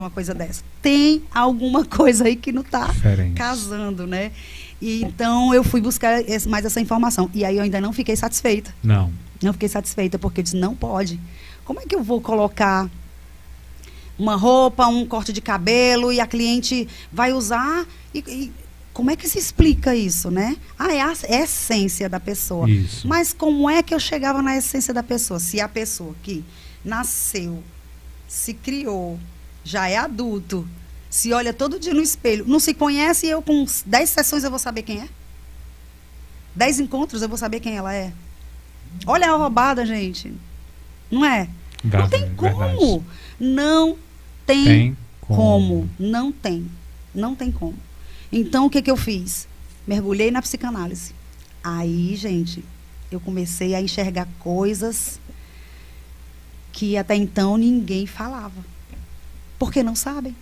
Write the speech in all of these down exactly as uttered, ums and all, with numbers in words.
uma coisa dessa. Tem alguma coisa aí que não está Diferente. casando, né? E, então eu fui buscar esse, mais essa informação. E aí eu ainda não fiquei satisfeita. Não. Não fiquei satisfeita, porque eu disse, não pode. Como é que eu vou colocar uma roupa, um corte de cabelo, e a cliente vai usar... E, e como é que se explica isso, né? Ah, é a, é a essência da pessoa. Isso. Mas como é que eu chegava na essência da pessoa? Se a pessoa que nasceu, se criou, já é adulto, se olha todo dia no espelho, não se conhece, e eu com dez sessões eu vou saber quem é? Dez encontros eu vou saber quem ela é? Olha a roubada, gente. Não é? Não tem como. Não tem, tem como. como. Não tem. Não tem como. Então, o que, que eu fiz? Mergulhei na psicanálise. Aí, gente, eu comecei a enxergar coisas que até então ninguém falava. Porque não sabem.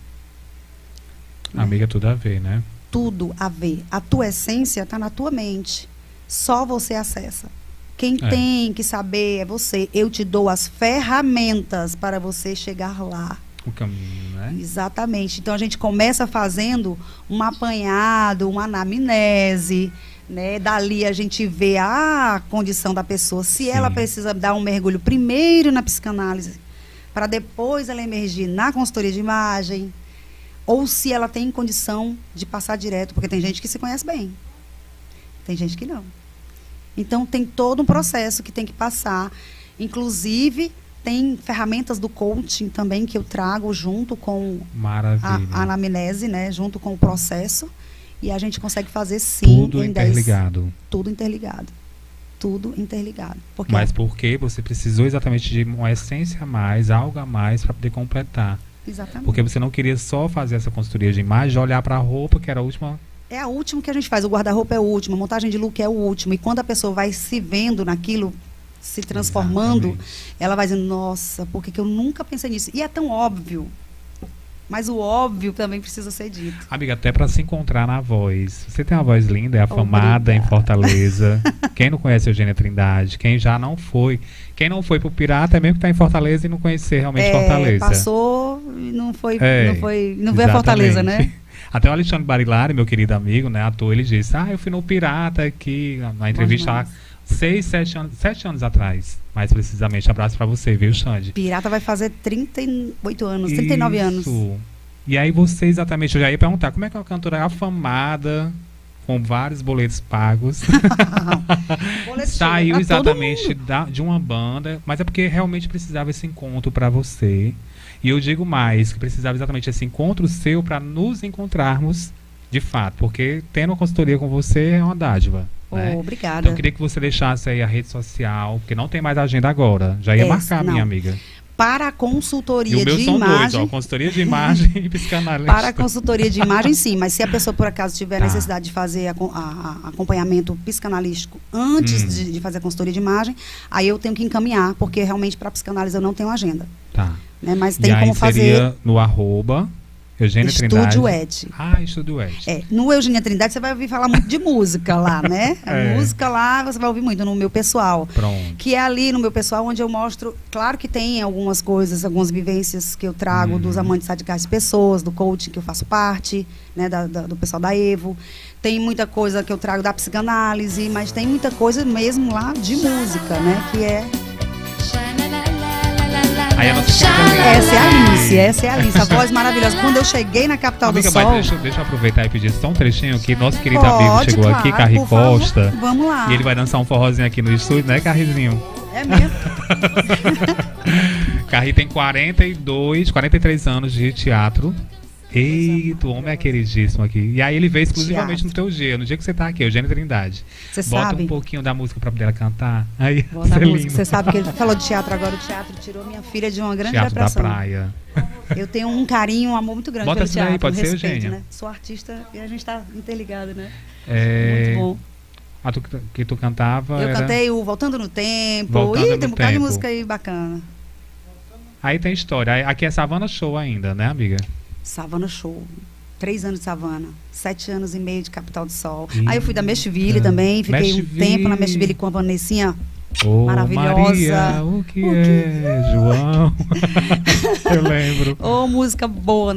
Amiga, tudo a ver, né? Tudo a ver. A tua essência está na tua mente. Só você acessa. Quem É. tem que saber é você. Eu te dou as ferramentas para você chegar lá. O caminho, né? Exatamente. Então a gente começa fazendo um apanhado, uma anamnese, né? Dali a gente vê a condição da pessoa, se Sim. ela precisa dar um mergulho primeiro na psicanálise, para depois ela emergir na consultoria de imagem, ou se ela tem condição de passar direto, porque tem gente que se conhece bem, tem gente que não. Então tem todo um processo que tem que passar, inclusive tem ferramentas do coaching também que eu trago junto com Maravilha. a, a anamnese, né, junto com o processo, e a gente consegue fazer sim Tudo em dez, interligado. tudo interligado. Tudo interligado. Porque Mas porque você precisou exatamente de uma essência a mais, algo a mais para poder completar. Exatamente. Porque você não queria só fazer essa consultoria de imagem, olhar para a roupa, que era a última. É a última que a gente faz, o guarda-roupa é o último, a montagem de look é o último, e quando a pessoa vai se vendo naquilo, se transformando, Exatamente. ela vai dizendo, nossa, por que que eu nunca pensei nisso? E é tão óbvio, mas o óbvio também precisa ser dito. Amiga, até para se encontrar na voz. Você tem uma voz linda, é afamada Obrigada. em Fortaleza. Quem não conhece a Eugênia Trindade, quem já não foi, quem não foi pro Pirata é mesmo que tá em Fortaleza e não conhecer realmente É, Fortaleza. passou e não foi, É, não foi, não veio a Fortaleza, né? exatamente. Até o Alexandre Barilari, meu querido amigo, né, ator, ele disse, ah, eu fui no Pirata aqui, na entrevista lá, demais. seis, sete anos, sete anos atrás, mais precisamente. Abraço pra você, viu, Xande? Pirata vai fazer trinta e oito anos, trinta e nove anos. Isso. E aí você exatamente, eu já ia perguntar, como é que uma cantora afamada, com vários boletos pagos, Boleto saiu chega pra todo exatamente mundo. da, de uma banda, mas é porque realmente precisava esse encontro pra você. E eu digo mais, que precisava exatamente esse encontro seu pra nos encontrarmos de fato, porque tendo uma consultoria com você é uma dádiva. Oh, Né? obrigada. Então eu queria que você deixasse aí a rede social, porque não tem mais agenda agora. Já ia É, marcar, não. minha amiga. Para a E consultoria o meu de são dois, imagem, ó, consultoria de imagem e psicanalista. para a consultoria de imagem, sim, mas se a pessoa por acaso tiver Tá. necessidade de fazer a, a- a- acompanhamento psicanalístico antes Hum. de, de fazer a consultoria de imagem, aí eu tenho que encaminhar, porque realmente para a psicanálise eu não tenho agenda, Tá. né? Mas E tem aí como fazer seria no arroba Eugênia Trindade. Estúdio Ed. Ah, Estúdio Ed. É, no Eugênia Trindade você vai ouvir falar muito de música lá, né? A É. música lá você vai ouvir muito no meu pessoal. Pronto. Que é ali no meu pessoal onde eu mostro, claro que tem algumas coisas, algumas vivências que eu trago Uhum. dos amantes radicais de pessoas, do coaching que eu faço parte, né, da, da- do pessoal da Evo. Tem muita coisa que eu trago da psicanálise, mas tem muita coisa mesmo lá de música, né, que é... Aí a nossa querida Essa é a Alice, essa é a Alice, a voz maravilhosa. Quando eu cheguei na capital Amiga, do mas Sol... deixa, deixa eu aproveitar e pedir só um trechinho que nosso querido Pode, amigo chegou claro, aqui, Carri por favor. Costa. Vamos lá. E ele vai dançar um forrozinho aqui no estúdio, né, Carrizinho? É mesmo? Carri tem quarenta e dois, quarenta e três anos de teatro. Eita, o homem é queridíssimo aqui. E aí ele veio exclusivamente Teatro. no teu dia, no dia que você tá aqui, Eugênia Trindade. Você Bota sabe... um pouquinho da música pra poder ela cantar. Aí, Bota a Celino. música. Você sabe que ele falou de teatro agora. O teatro tirou minha filha de uma grande Teatro da depressão. Praia. Eu tenho um carinho, um amor muito grande Bota pelo essa teatro. daí, pode um ser, respeito, Eugênia? né? Sou artista e a gente tá interligado, né? É, Muito bom. a tu, que tu cantava Eu era... cantei o Voltando no Tempo. Voltando Ih, no tem um bocado de Tempo. música aí bacana. Aí tem história. Aí- Aqui é Savana Show ainda, né, amiga? Savana Show. Três anos de Savana. Sete anos e meio de Capital do Sol. Eita. Aí eu fui da Meshville também. Fiquei Meshville. um tempo na Meshville com a Vanessinha Ô, Maravilhosa. Maria, o que O que é, João? Eu lembro. Ô, música boa,